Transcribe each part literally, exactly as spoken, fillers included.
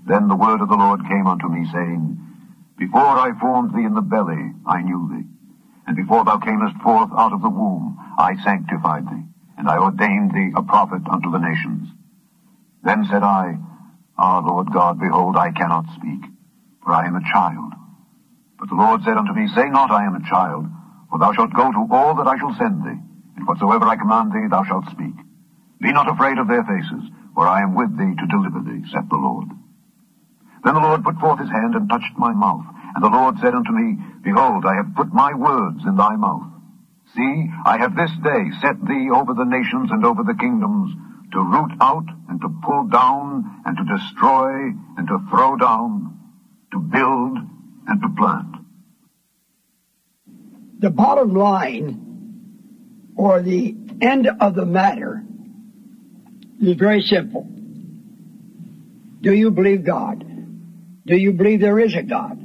Then the word of the Lord came unto me, saying, Before I formed thee in the belly, I knew thee. And before thou camest forth out of the womb, I sanctified thee, and I ordained thee a prophet unto the nations. Then said I, Ah, Lord God, behold, I cannot speak, for I am a child. But the Lord said unto me, Say not, I am a child, for thou shalt go to all that I shall send thee, and whatsoever I command thee, thou shalt speak. Be not afraid of their faces, for I am with thee to deliver thee, saith the Lord. Then the Lord put forth his hand and touched my mouth. And the Lord said unto me, Behold, I have put my words in thy mouth. See, I have this day set thee over the nations and over the kingdoms, to root out and to pull down and to destroy and to throw down, to build and to plant. The bottom line, or the end of the matter, is very simple. Do you believe God? Do you believe there is a God?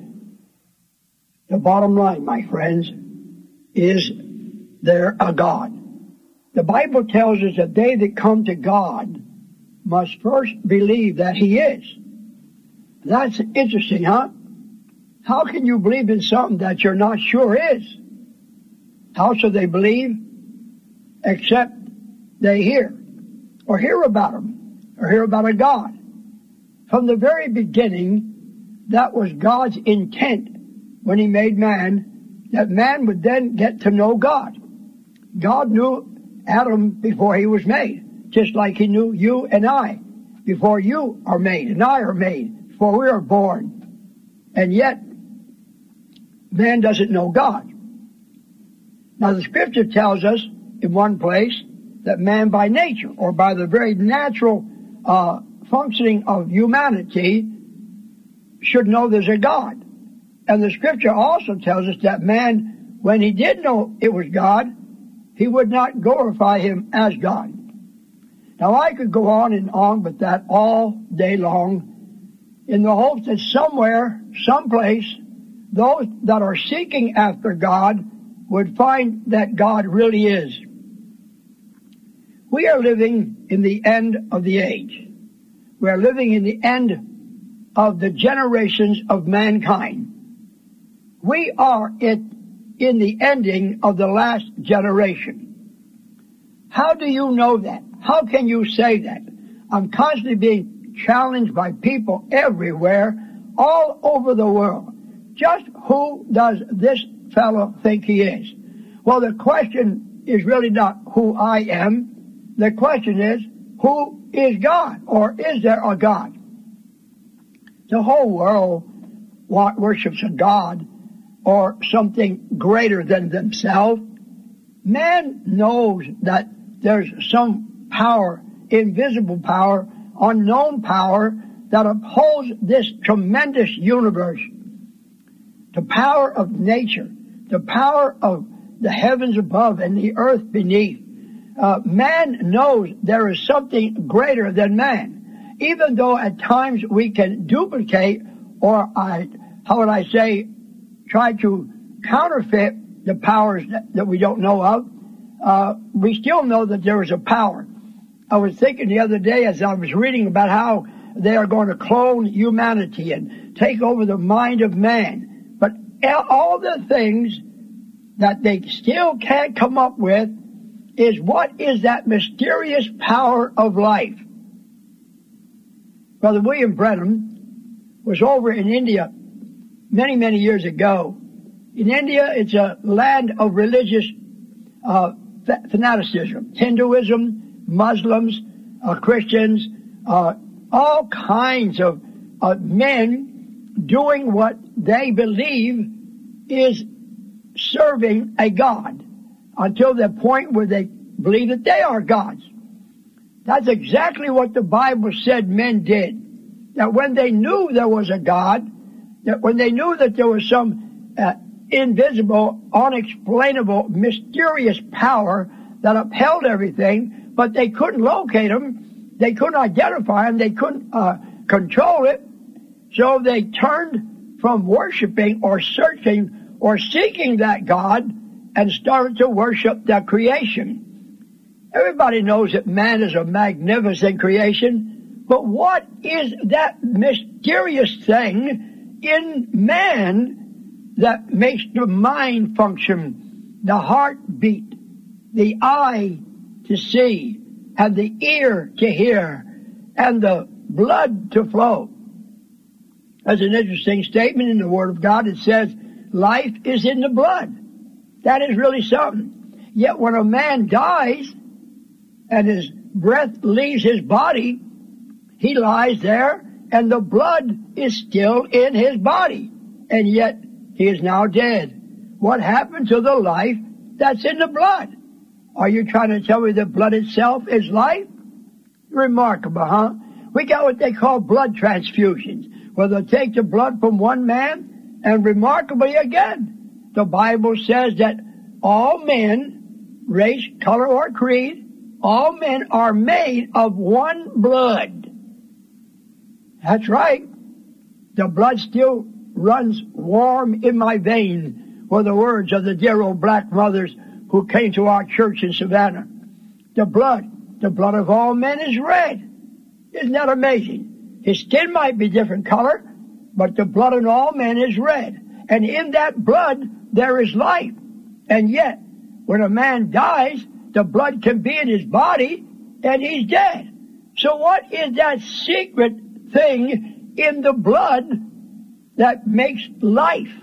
The bottom line, my friends, is there a God? The Bible tells us that they that come to God must first believe that he is. That's interesting, huh? How can you believe in something that you're not sure is? How should they believe? Except they hear, or hear about him, or hear about a God. From the very beginning, that was God's intent when he made man, that man would then get to know God. God knew Adam before he was made, just like he knew you and I before you are made and I are made, before we are born. And yet, man doesn't know God. Now the scripture tells us in one place that man by nature, or by the very natural uh, functioning of humanity, should know there's a God. And the scripture also tells us that man, when he did know it was God, he would not glorify him as God. Now I could go on and on with that all day long in the hopes that somewhere, someplace, those that are seeking after God would find that God really is. We are living in the end of the age. We are living in the end of the generations of mankind. We are it in the ending of the last generation. How do you know that? How can you say that? I'm constantly being challenged by people everywhere, all over the world. Just who does this fellow think he is? Well, the question is really not who I am. The question is, who is God? Or is there a God? The whole world worships a God or something greater than themselves. Man knows that there's some power, invisible power, unknown power that upholds this tremendous universe. The power of nature, the power of the heavens above and the earth beneath. Uh, man knows there is something greater than man. Even though at times we can duplicate, or I, how would I say, try to counterfeit the powers that, that we don't know of, uh, we still know that there is a power. I was thinking the other day as I was reading about how they are going to clone humanity and take over the mind of man. But all the things that they still can't come up with is what is that mysterious power of life. Brother William Branham was over in India many, many years ago. In India, it's a land of religious uh, fanaticism. Hinduism, Muslims, uh, Christians, uh, all kinds of uh, men doing what they believe is serving a God until the point where they believe that they are gods. That's exactly what the Bible said men did. That when they knew there was a God, that when they knew that there was some uh, invisible, unexplainable, mysterious power that upheld everything, but they couldn't locate him, they couldn't identify him, they couldn't uh, control it, so they turned from worshiping or searching or seeking that God and started to worship the creation. Everybody knows that man is a magnificent creation. But what is that mysterious thing in man that makes the mind function, the heart beat, the eye to see, and the ear to hear, and the blood to flow? That's an interesting statement in the Word of God. It says, life is in the blood. That is really something. Yet when a man dies and his breath leaves his body, he lies there and the blood is still in his body. And yet he is now dead. What happened to the life that's in the blood? Are you trying to tell me the blood itself is life? Remarkable, huh? We got what they call blood transfusions, where they'll take the blood from one man, and remarkably again, the Bible says that all men, race, color, or creed, all men are made of one blood. That's right. The blood still runs warm in my veins, were the words of the dear old black mothers who came to our church in Savannah. The blood, the blood of all men is red. Isn't that amazing? His skin might be different color, but the blood in all men is red. And in that blood, there is life. And yet, when a man dies, the blood can be in his body, and he's dead. So what is that secret thing in the blood that makes life?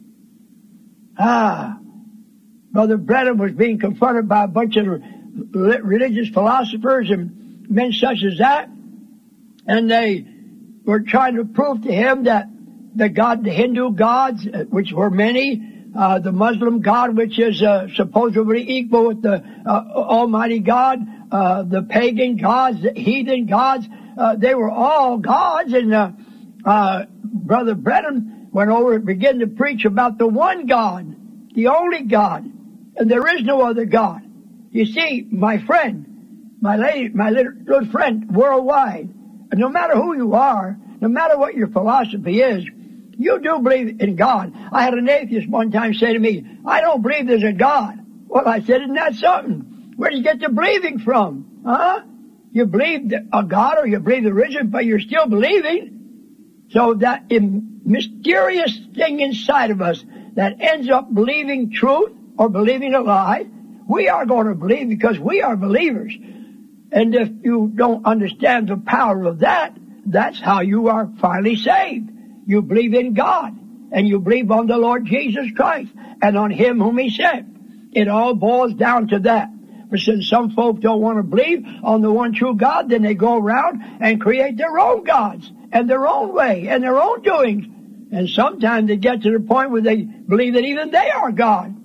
Ah, Brother Branham was being confronted by a bunch of religious philosophers and men such as that, and they were trying to prove to him that the God, the Hindu gods, which were many, uh, the Muslim God, which is uh, supposedly equal with the uh, Almighty God, uh, the pagan gods, the heathen gods, uh, they were all gods. And uh, uh, Brother Branham went over and began to preach about the one God, the only God, and there is no other God. You see, my friend, my lady, my little, little friend worldwide, no matter who you are, no matter what your philosophy is, you do believe in God. I had an atheist one time say to me, I don't believe there's a God. Well, I said, isn't that something? Where do you get the believing from? Huh? You believe a God or you believe the religion, but you're still believing. So that mysterious thing inside of us that ends up believing truth or believing a lie, we are going to believe because we are believers. And if you don't understand the power of that, that's how you are finally saved. You believe in God, and you believe on the Lord Jesus Christ, and on Him whom He sent. It all boils down to that. But since some folk don't want to believe on the one true God, then they go around and create their own gods, and their own way, and their own doings. And sometimes they get to the point where they believe that even they are God.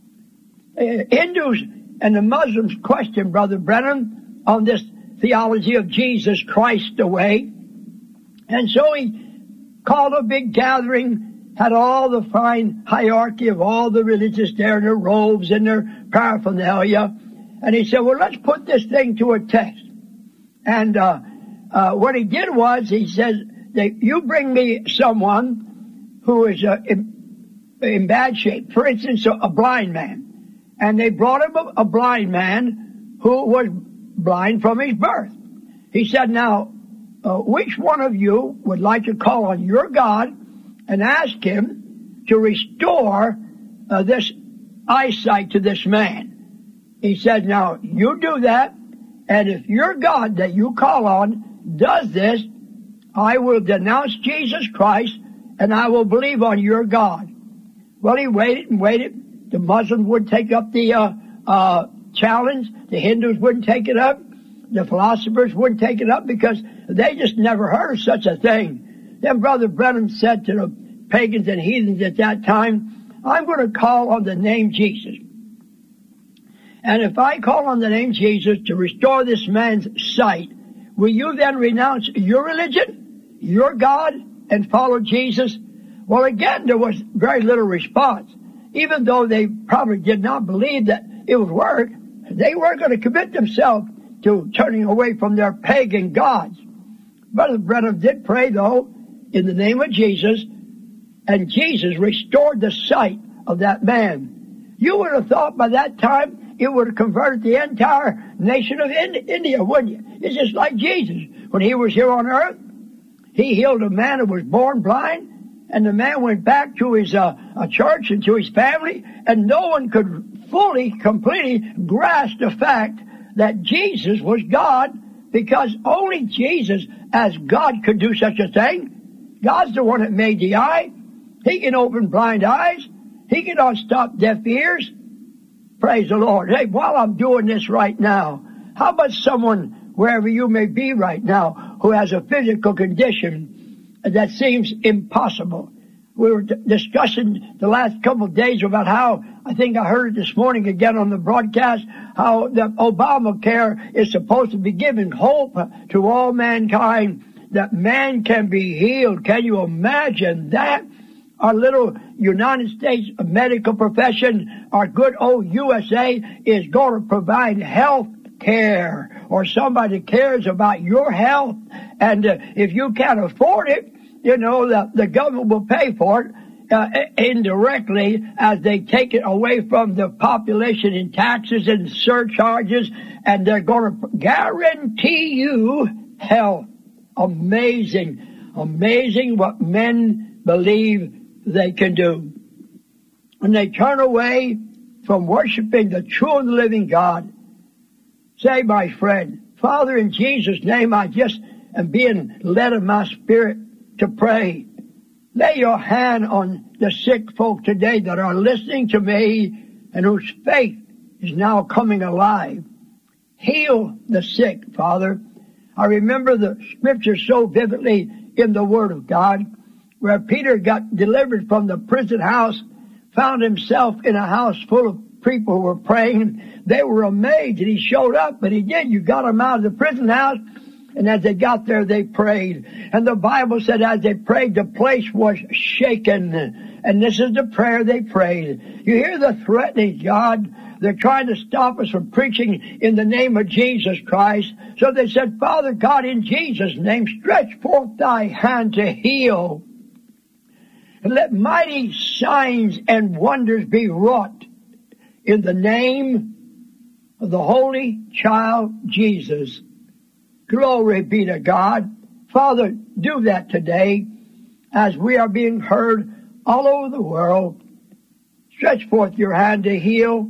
Uh, Hindus and the Muslims question Brother Branham on this theology of Jesus Christ the way. And so he called a big gathering, had all the fine hierarchy of all the religious there in their robes and their paraphernalia. And he said, well, let's put this thing to a test. And uh, uh, what he did was, he says, that you bring me someone who is uh, in, in bad shape. For instance, a, a blind man. And they brought him a, a blind man who was blind from his birth. He said, now, uh, which one of you would like to call on your God and ask Him to restore uh, this eyesight to this man? He said, now, you do that, and if your God that you call on does this, I will denounce Jesus Christ, and I will believe on your God. Well, he waited and waited. The Muslims wouldn't take up the uh, uh, challenge. The Hindus wouldn't take it up. The philosophers wouldn't take it up because they just never heard of such a thing. Then Brother Branham said to the pagans and heathens at that time, I'm going to call on the name Jesus. And if I call on the name Jesus to restore this man's sight, will you then renounce your religion, your God, and follow Jesus? Well, again, there was very little response. Even though they probably did not believe that it would work, they weren't going to commit themselves to turning away from their pagan gods. Brother Branham did pray, though, in the name of Jesus, and Jesus restored the sight of that man. You would have thought by that time it would have converted the entire nation of India, wouldn't you? It's just like Jesus. when he was here on earth. He healed a man who was born blind, and the man went back to his uh, a church and to his family, and no one could fully, completely grasp the fact that Jesus was God, because only Jesus as God could do such a thing. God's the one that made the eye. He can open blind eyes. He can unstop deaf ears. Praise the Lord. Hey, while I'm doing this right now, how about someone, wherever you may be right now, who has a physical condition that seems impossible? We were d- discussing the last couple of days about how, I think I heard it this morning again on the broadcast, how the Obamacare is supposed to be giving hope to all mankind, that man can be healed. Can you imagine that? Our little United States medical profession, our good old U S A, is going to provide health care, or somebody cares about your health. And uh, if you can't afford it, you know, the, the government will pay for it uh, indirectly as they take it away from the population in taxes and surcharges, and they're going to guarantee you health. Amazing, amazing what men believe they can do. When they turn away from worshiping the true and living God, say, my friend, Father, in Jesus' name, I just am being led in my spirit to pray. Lay your hand on the sick folk today that are listening to me and whose faith is now coming alive. Heal the sick, Father. I remember the scripture so vividly in the Word of God, where Peter got delivered from the prison house, found himself in a house full of people who were praying. They were amazed that he showed up, but he did. You got him out of the prison house, and as they got there, they prayed. And the Bible said as they prayed, the place was shaken. And this is the prayer they prayed. You hear the threatening, God? They're trying to stop us from preaching in the name of Jesus Christ. So they said, Father God, in Jesus' name, stretch forth thy hand to heal. And let mighty signs and wonders be wrought in the name of the Holy Child Jesus. Glory be to God. Father, do that today as we are being heard all over the world. Stretch forth your hand to heal.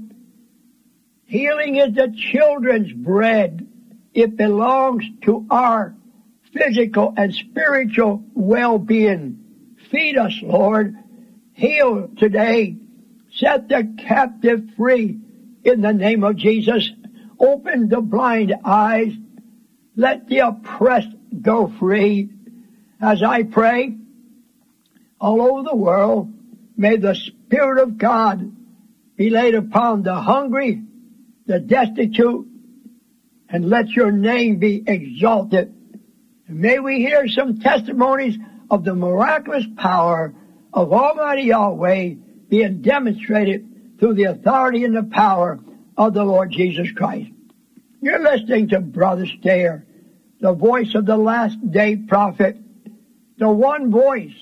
Healing is the children's bread. It belongs to our physical and spiritual well-being. Feed us, Lord. Heal today. Set the captive free in the name of Jesus. Open the blind eyes. Let the oppressed go free. As I pray, all over the world, may the Spirit of God be laid upon the hungry, the destitute, and let your name be exalted. And may we hear some testimonies of the miraculous power of Almighty Yahweh being demonstrated through the authority and the power of the Lord Jesus Christ. You're listening to Brother Stair, the voice of the last day prophet, the one voice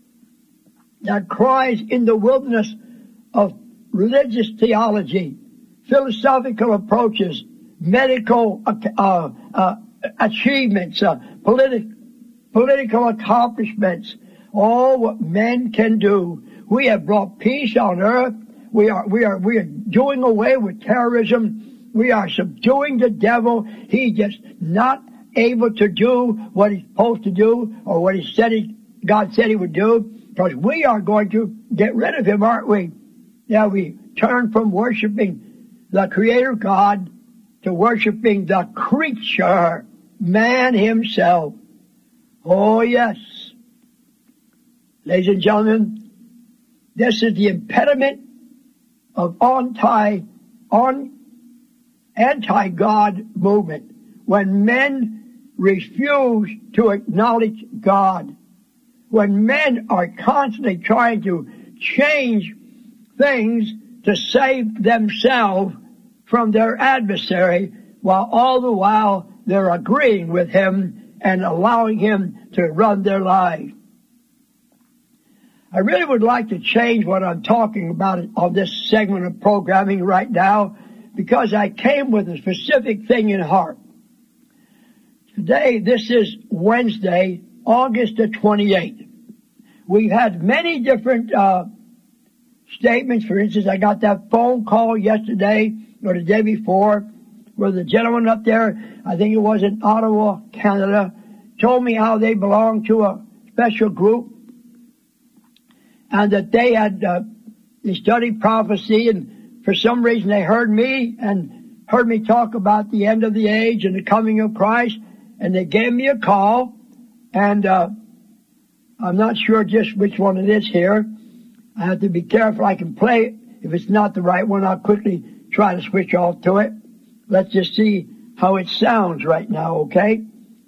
that cries in the wilderness of religious theology, philosophical approaches, medical uh, uh, achievements, uh, politi- political accomplishments, all what men can do. We have brought peace on earth. We are, we are, we are doing away with terrorism. We are subduing the devil. He's just not able to do what he's supposed to do, or what he said he, God said he would do, because we are going to get rid of him, aren't we? Yeah, we turn from worshiping the Creator God to worshiping the creature, man himself. Oh, yes. Ladies and gentlemen, this is the impediment of anti, on, anti-God movement. When men refuse to acknowledge God, when men are constantly trying to change things to save themselves from their adversary, while all the while they're agreeing with him and allowing him to run their lives. I really would like to change what I'm talking about on this segment of programming right now, because I came with a specific thing in heart. Today, this is Wednesday, August the twenty-eighth. We've had many different uh, statements. For instance, I got that phone call yesterday or the day before where the gentleman up there, I think it was in Ottawa, Canada, told me how they belong to a special group and that they had uh, they studied prophecy, and for some reason they heard me and heard me talk about the end of the age and the coming of Christ, and they gave me a call, and uh, I'm not sure just which one it is here. I have to be careful. I can play it. If it's not the right one, I'll quickly try to switch off to it. Let's just see how it sounds right now, okay?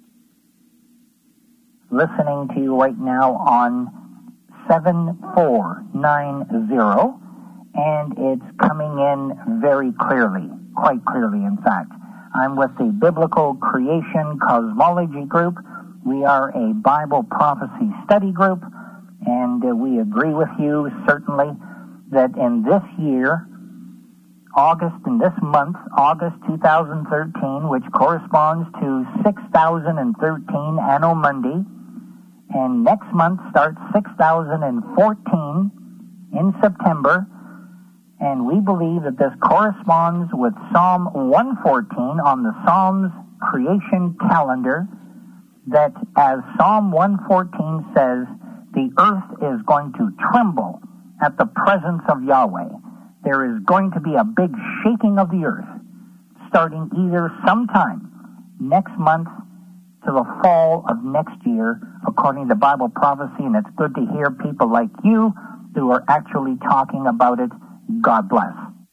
Listening to you right now on seven four nine zero, and it's coming in very clearly, quite clearly, in fact. I'm with the Biblical Creation Cosmology Group. We are a Bible prophecy study group, and uh, we agree with you, certainly, that in this year, August, in this month, August two thousand thirteen, which corresponds to six thousand thirteen Anno Mundi, and next month starts six thousand fourteen in September, and we believe that this corresponds with Psalm one fourteen on the Psalms creation calendar, that as Psalm one fourteen says, the earth is going to tremble at the presence of Yahweh. There is going to be a big shaking of the earth, starting either sometime next month to the fall of next year, according to Bible prophecy, and it's good to hear people like you who are actually talking about it. God bless.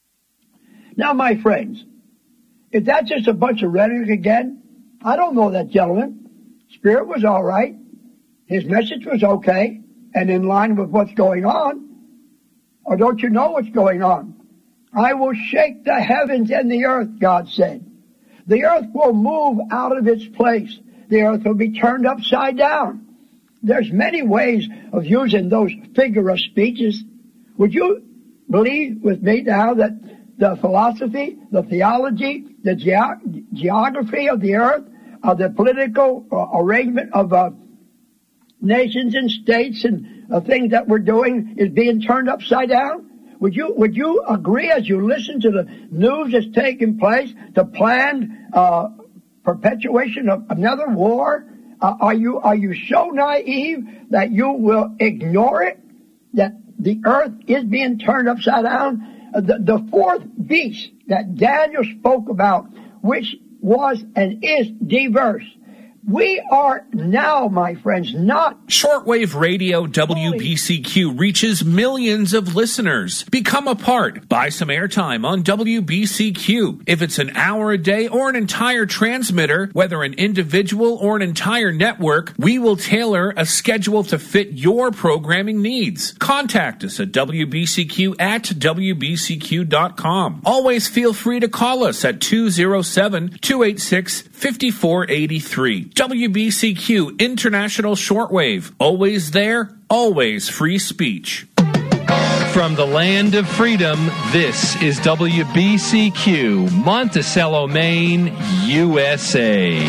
Now, my friends, if that's just a bunch of rhetoric again, I don't know that gentleman. Spirit was all right. His message was okay and in line with what's going on. Or don't you know what's going on? I will shake the heavens and the earth, God said. The earth will move out of its place. The earth will be turned upside down. There's many ways of using those figure of speeches. Would you believe with me now that the philosophy, the theology, the ge- geography of the earth, of the political uh, arrangement of uh, nations and states and uh, things that we're doing is being turned upside down? Would you would you agree as you listen to the news that's taking place, the planned uh, perpetuation of another war? Uh, are you are you so naive that you will ignore it? That the earth is being turned upside down? Uh, the, the fourth beast that Daniel spoke about, which was and is diverse. We are now, my friends, not... Shortwave Radio W B C Q reaches millions of listeners. Become a part. Buy some airtime on W B C Q. If it's an hour a day or an entire transmitter, whether an individual or an entire network, we will tailor a schedule to fit your programming needs. Contact us at W B C Q at W B C Q dot com. Always feel free to call us at two oh seven, two eight six, five four eight three. W B C Q International Shortwave. Always there, always free speech. From the land of freedom, this is W B C Q, Monticello, Maine, U S A.